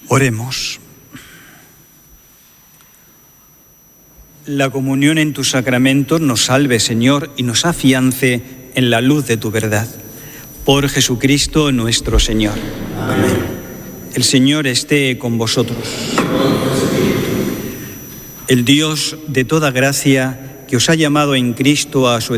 Oremos. La comunión en tus sacramentos nos salve, Señor, y nos afiance en la luz de tu verdad. Por Jesucristo nuestro Señor. Amén. El Señor esté con vosotros. El Dios de toda gracia, que os ha llamado en Cristo a su